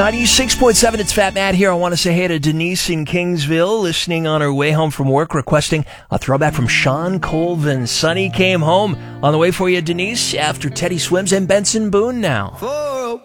96.7, it's Fat Matt here. I want to say hey to Denise in Kingsville, listening on her way home from work, requesting a throwback from Sean Colvin. Sonny came home on the way for you, Denise, after Teddy Swims and Benson Boone now.